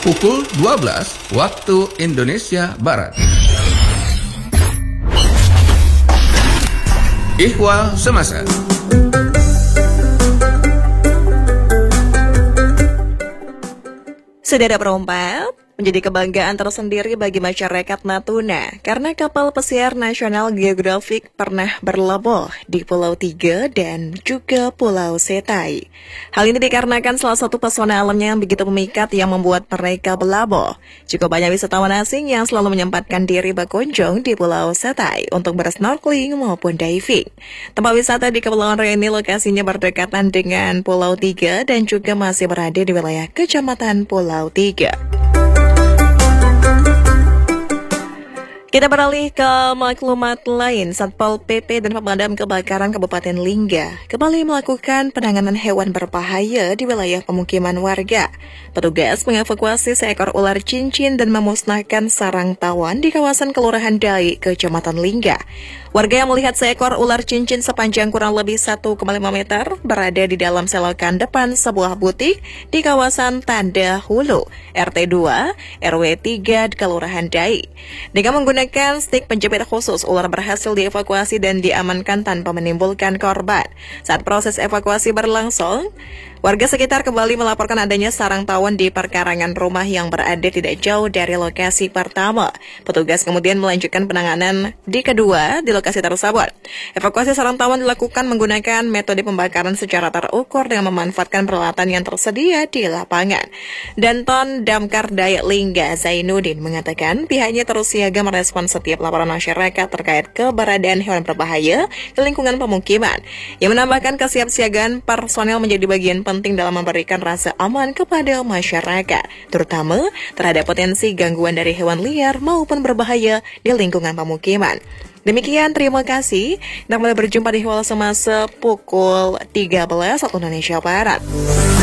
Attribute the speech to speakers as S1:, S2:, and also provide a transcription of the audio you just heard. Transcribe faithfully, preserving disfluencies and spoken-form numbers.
S1: pukul dua belas waktu Indonesia Barat. Ihwal Semasa.
S2: Saudara perompak, menjadi kebanggaan tersendiri bagi masyarakat Natuna karena kapal pesiar National Geographic pernah berlabuh di Pulau Tiga dan juga Pulau Setai. Hal ini dikarenakan salah satu pesona alamnya yang begitu memikat yang membuat mereka berlabuh. Cukup banyak wisatawan asing yang selalu menyempatkan diri berkunjung di Pulau Setai untuk bersnorkeling maupun diving. Tempat wisata di Kepulauan Riau ini lokasinya berdekatan dengan Pulau Tiga dan juga masih berada di wilayah Kecamatan Pulau Tiga. Kita beralih ke maklumat lain. Satpol P P dan Pemadam Kebakaran Kabupaten Lingga kembali melakukan penanganan hewan berbahaya di wilayah pemukiman warga. Petugas mengevakuasi seekor ular cincin dan memusnahkan sarang tawon di kawasan Kelurahan Dai, Kecamatan Lingga. Warga yang melihat seekor ular cincin sepanjang kurang lebih satu koma lima meter berada di dalam selokan depan sebuah butik di kawasan Tanda Hulu, R T dua, R W tiga, Kelurahan Dai. Dengan menggunakan stik penjepit khusus, ular berhasil dievakuasi dan diamankan tanpa menimbulkan korban. Saat proses evakuasi berlangsung, warga sekitar kembali melaporkan adanya sarang tawon di perkarangan rumah yang berada tidak jauh dari lokasi pertama. Petugas kemudian melanjutkan penanganan di kedua di lokasi tersebut. Evakuasi sarang tawon dilakukan menggunakan metode pembakaran secara terukur dengan memanfaatkan peralatan yang tersedia di lapangan. Danton Damkar Daya Lingga Zainuddin mengatakan pihaknya terus siaga merespon setiap laporan masyarakat terkait keberadaan hewan berbahaya di lingkungan pemukiman. Yang menambahkan kesiapsiagaan personel menjadi bagian penting dalam memberikan rasa aman kepada masyarakat, terutama terhadap potensi gangguan dari hewan liar maupun berbahaya di lingkungan pemukiman. Demikian, terima kasih. Kita kembali berjumpa di Ihwal Semasa pukul tiga belas waktu Indonesia Barat.